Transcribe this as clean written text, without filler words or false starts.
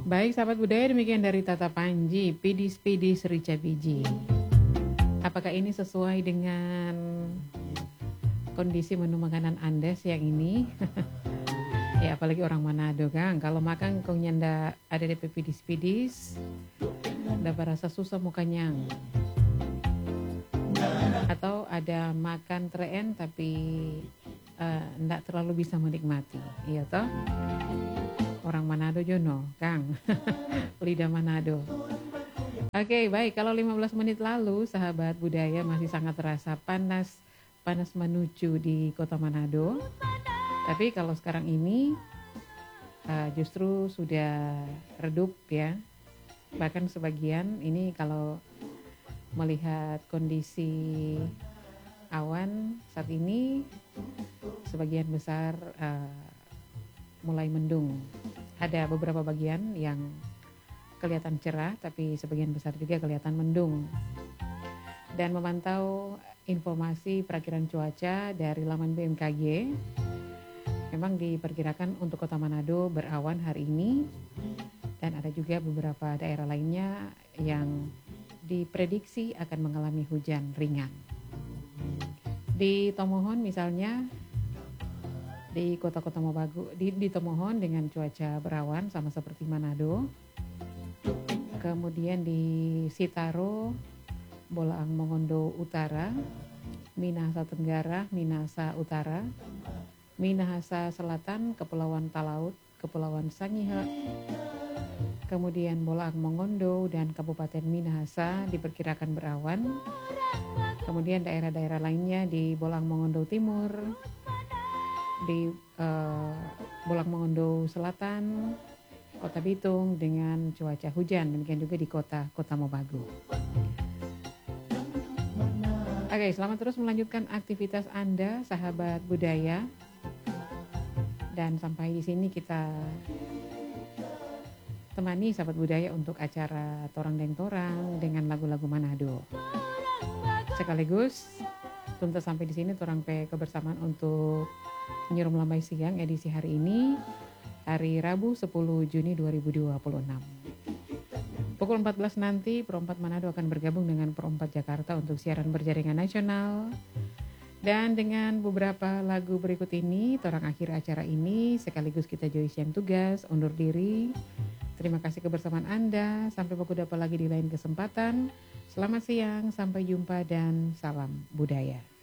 Baik sahabat budaya, demikian dari Tata Panji, Pidis-pidis rica biji. Apakah ini sesuai dengan kondisi menu makanan Anda siang ini? Ya apalagi orang Manado Kang, kalau makan kau nyanda ada DP pidis-pidis, dapat rasa susah mukanyang. Atau ada makan treen tapi ndak terlalu bisa menikmati, iya toh? Orang Manado Jono, Kang. Lidah Manado. Oke, baik. Kalau 15 menit lalu, sahabat budaya masih sangat terasa panas menuju di kota Manado. Tapi kalau sekarang ini justru sudah redup ya. Bahkan sebagian ini kalau melihat kondisi awan saat ini, sebagian besar mulai mendung. Ada beberapa bagian yang kelihatan cerah, tapi sebagian besar juga kelihatan mendung. Dan memantau informasi perakiran cuaca dari laman BMKG, memang diperkirakan untuk kota Manado berawan hari ini, dan ada juga beberapa daerah lainnya yang diprediksi akan mengalami hujan ringan. Di Tomohon misalnya, di kota-kota Mobagu, di Tomohon dengan cuaca berawan sama seperti Manado. Kemudian di Sitaro, Bolaang Mongondo Utara, Minahasa Tenggara, Minahasa Utara, Minahasa Selatan, Kepulauan Talaut, Kepulauan Sangihe, kemudian Bolaang Mongondo dan Kabupaten Minahasa diperkirakan berawan. Kemudian daerah-daerah lainnya di Bolaang Mongondo Timur, di Bolaang Mongondo Selatan, Kota Bitung dengan cuaca hujan, demikian juga di kota Mobagu. Oke, selamat terus melanjutkan aktivitas Anda, sahabat budaya. Dan sampai di sini kita temani sahabat budaya untuk acara Torang Deng Torang dengan lagu-lagu Manado. Sekaligus tuntas sampai di sini Torang pe kebersamaan untuk Nyirum Lambai Siang edisi hari ini, hari Rabu 10 Juni 2026. Pukul 14 nanti Pro 4 Manado akan bergabung dengan Pro 4 Jakarta untuk siaran berjaringan nasional. Dan dengan beberapa lagu berikut ini, torang akhir acara ini, sekaligus kita join siang tugas, undur diri. Terima kasih kebersamaan Anda, sampai baku dapat lagi di lain kesempatan. Selamat siang, sampai jumpa dan salam budaya.